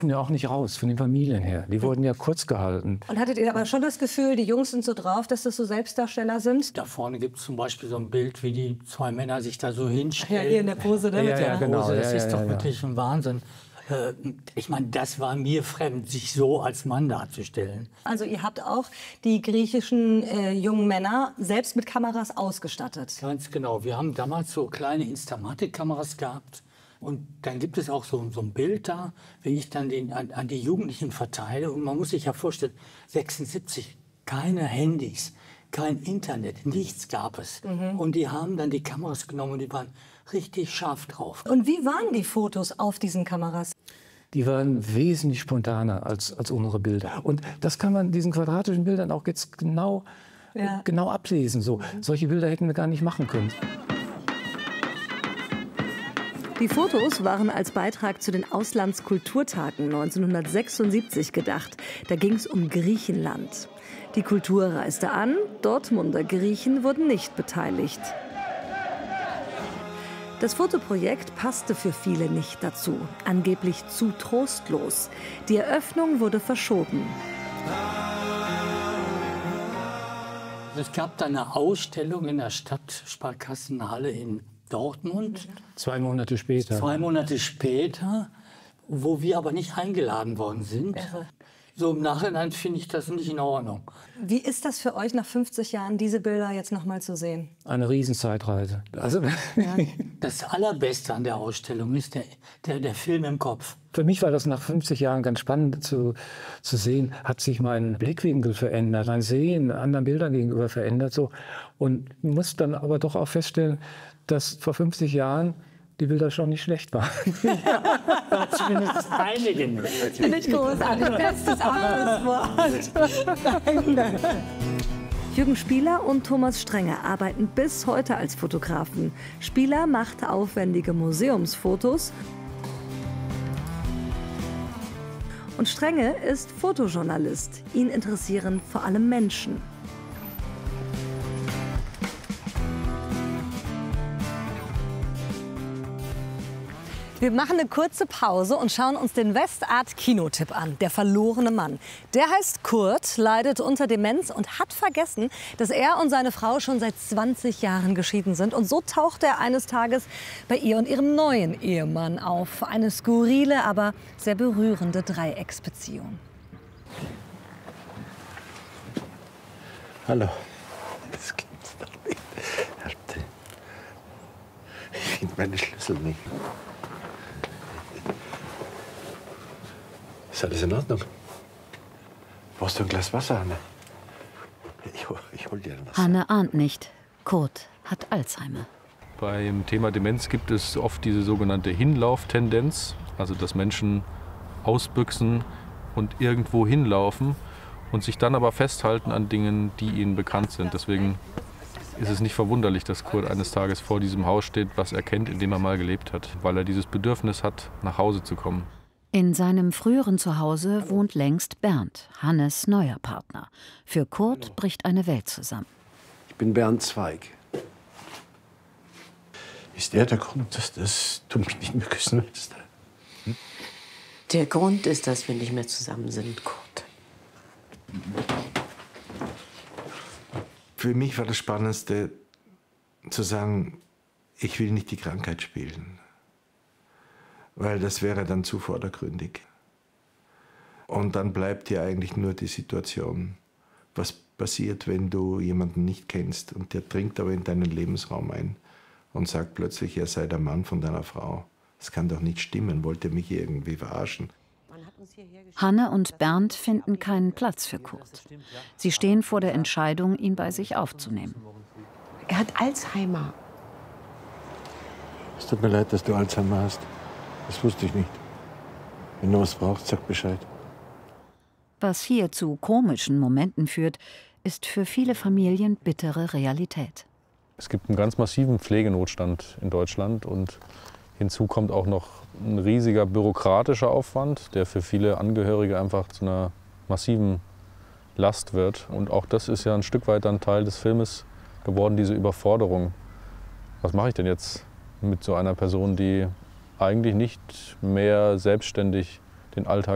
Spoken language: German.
Ja, auch nicht raus, von den Familien her. Die wurden ja kurz gehalten. Und hattet ihr aber schon das Gefühl, die Jungs sind so drauf, dass das so Selbstdarsteller sind? Da vorne gibt es zum Beispiel so ein Bild, wie die zwei Männer sich da so hinstellen. Ja, hier in der Pose, ne? Ja, ja, genau. Pose, das Ja, ist ja, doch ja. wirklich ein Wahnsinn. Ich meine, das war mir fremd, sich so als Mann darzustellen. Also ihr habt auch die griechischen jungen Männer selbst mit Kameras ausgestattet. Ganz genau. Wir haben damals so kleine Instamatic-Kameras gehabt. Und dann gibt es auch so ein Bild da, wie ich dann an die Jugendlichen verteile. Und man muss sich ja vorstellen, 76, keine Handys, kein Internet, nichts gab es. Und die haben dann die Kameras genommen und die waren richtig scharf drauf. Und wie waren die Fotos auf diesen Kameras? Die waren wesentlich spontaner als unsere Bilder. Und das kann man diesen quadratischen Bildern auch jetzt genau ablesen. So, solche Bilder hätten wir gar nicht machen können. Die Fotos waren als Beitrag zu den Auslandskulturtagen 1976 gedacht. Da ging es um Griechenland. Die Kultur reiste an, Dortmunder Griechen wurden nicht beteiligt. Das Fotoprojekt passte für viele nicht dazu, angeblich zu trostlos. Die Eröffnung wurde verschoben. Es gab dann eine Ausstellung in der Stadtsparkassenhalle in Dortmund. 2 Monate später. 2 Monate später, wo wir aber nicht eingeladen worden sind. So im Nachhinein finde ich das nicht in Ordnung. Wie ist das für euch nach 50 Jahren, diese Bilder jetzt noch mal zu sehen? Eine Riesenzeitreise. Also, Das Allerbeste an der Ausstellung ist der Film im Kopf. für mich war das nach 50 Jahren ganz spannend zu sehen, hat sich mein Blickwinkel verändert, mein Sehen anderen Bildern gegenüber verändert. So. Und muss dann aber doch auch feststellen, dass vor 50 Jahren die Bilder schon nicht schlecht waren. Zumindest einige nicht. Finde ich großartig. Bestes Wort. Jürgen Spieler und Thomas Strenge arbeiten bis heute als Fotografen. Spieler macht aufwendige Museumsfotos. Und Strenge ist Fotojournalist. Ihn interessieren vor allem Menschen. Wir machen eine kurze Pause und schauen uns den Westart-Kinotipp an, Der verlorene Mann. Der heißt Kurt, leidet unter Demenz und hat vergessen, dass er und seine Frau schon seit 20 Jahren geschieden sind. Und so taucht er eines Tages bei ihr und ihrem neuen Ehemann auf. Eine skurrile, aber sehr berührende Dreiecksbeziehung. Hallo. Das gibt's doch nicht. Ich finde meine Schlüssel nicht. Ist alles in Ordnung? Brauchst du ein Glas Wasser, Hanne? Ich hol dir was. Hanne ahnt nicht, Kurt hat Alzheimer. Beim Thema Demenz gibt es oft diese sogenannte Hinlauftendenz, also dass Menschen ausbüchsen und irgendwo hinlaufen und sich dann aber festhalten an Dingen, die ihnen bekannt sind. Deswegen ist es nicht verwunderlich, dass Kurt eines Tages vor diesem Haus steht, was er kennt, in dem er mal gelebt hat, weil er dieses Bedürfnis hat, nach Hause zu kommen. In seinem früheren Zuhause wohnt längst Bernd, Hannes neuer Partner. Für Kurt bricht eine Welt zusammen. Ich bin Bernd Zweig. Ist der Grund, dass du mich nicht mehr küssen willst? Hm? Der Grund ist, dass wir nicht mehr zusammen sind, Kurt. Für mich war das Spannendste, zu sagen, ich will nicht die Krankheit spielen. Weil das wäre dann zu vordergründig. Und dann bleibt dir eigentlich nur die Situation, was passiert, wenn du jemanden nicht kennst und der dringt aber in deinen Lebensraum ein und sagt plötzlich, er sei der Mann von deiner Frau. Das kann doch nicht stimmen, wollte mich irgendwie verarschen. Hanne und Bernd finden keinen Platz für Kurt. Sie stehen vor der Entscheidung, ihn bei sich aufzunehmen. Er hat Alzheimer. Es tut mir leid, dass du Alzheimer hast. Das wusste ich nicht. Wenn du was brauchst, sag Bescheid. Was hier zu komischen Momenten führt, ist für viele Familien bittere Realität. Es gibt einen ganz massiven Pflegenotstand in Deutschland und hinzu kommt auch noch ein riesiger bürokratischer Aufwand, der für viele Angehörige einfach zu einer massiven Last wird. Und auch das ist ja ein Stück weit ein Teil des Filmes geworden, diese Überforderung. Was mache ich denn jetzt mit so einer Person, die eigentlich nicht mehr selbstständig den Alltag